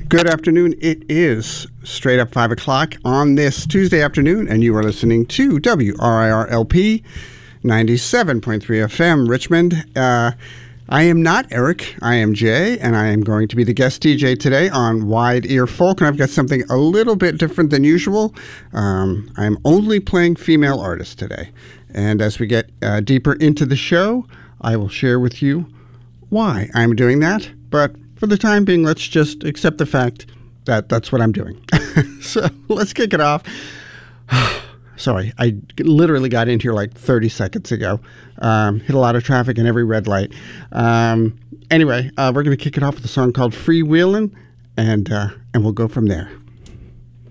Good afternoon. It is straight up 5 o'clock on this Tuesday afternoon, and you are listening to WRIR-LP 97.3 FM, Richmond. I am not Eric. I am Jay, and I am going to be the guest DJ today on Wide Ear Folk, and I've got something a little bit different than usual. I'm only playing female artists today, and as we get deeper into the show, I will share with you why I'm doing that, but for the time being, let's just accept the fact that that's what I'm doing. So let's kick it off. Sorry, I literally got in here like 30 seconds ago. Hit a lot of traffic and every red light. Anyway, we're going to kick it off with a song called Freewheelin', and we'll go from there.